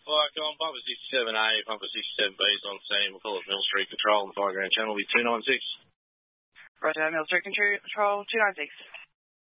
Alright, go on, Papa 67A, Papa 67B's on scene. We'll call it Mill Street Control on the Fireground Channel. Will be 296. Roger, Mill Street Control 296.